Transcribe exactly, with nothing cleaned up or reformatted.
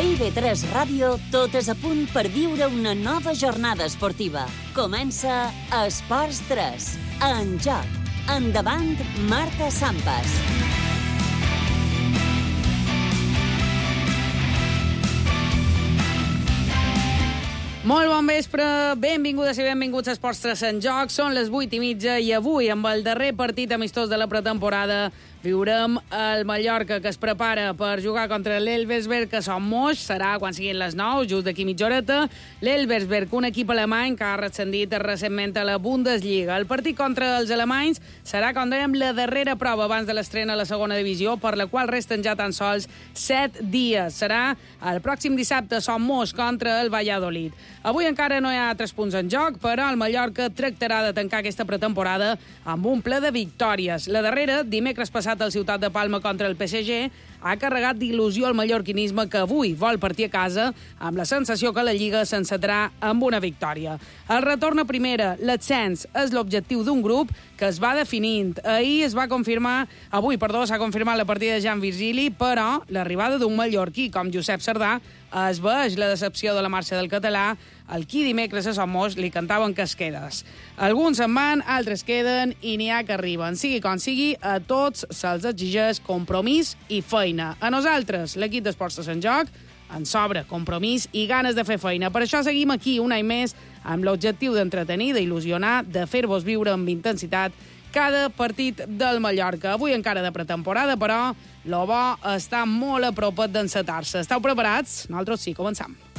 A I V tres Ràdio, totes a punt per viure una nova jornada esportiva. Comença Esports tres. En joc. Endavant, Marta Sampas. Molt bon vespre, benvingudes i benvinguts a Esports tres en joc. Són les vuit i mitja i avui, amb el darrer partit amistós de la pretemporada, viurem el Mallorca, que es prepara per jugar contra l'Elversberg, que som moix, serà quan siguin les nou, just d'aquí mitja horeta. L'Elversberg, un equip alemany que ha rescindit recentment a la Bundesliga. El partit contra els alemanys serà, com dèiem, la darrera prova abans de l'estrena a la segona divisió, per la qual resten ja tan sols set dies. Serà el pròxim dissabte, som moix, contra el Valladolid. Avui encara no hi ha tres punts en joc, però el Mallorca tractarà de tancar aquesta pretemporada amb un ple de victòries. La darrera, dimecres passat al Ciutat de Palma contra el P S G, ha carregat d'il·lusió el mallorquinisme, que avui vol partir a casa amb la sensació que la Lliga s'encetarà amb una victòria. El retorn a primera, l'ascens, és l'objectiu d'un grup que es va definint. Ahir es va confirmar, avui, perdó, s'ha confirmat la partida de Jan Virgili, però l'arribada d'un mallorquí com Josep Sardà es veix la decepció de la marxa del català, al qui dimecres a Somos li cantaven casquedes. Alguns se'n van, altres queden i n'hi ha que arriben. Sigui com sigui, a tots se'ls exigeix compromís i feina. A nosaltres, l'equip d'Esports en Joc, ens sobra compromís i ganes de fer feina. Per això seguim aquí un any més amb l'objectiu d'entretenir, d'il·lusionar, de fer-vos viure amb intensitat cada partit del Mallorca. Avui encara de pretemporada, però lo bo està molt a prop d'encetar-se. Esteu preparats? Nosaltres sí, començam.